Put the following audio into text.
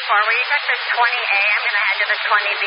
Will you check the 20A? I'm going to head to the 20B.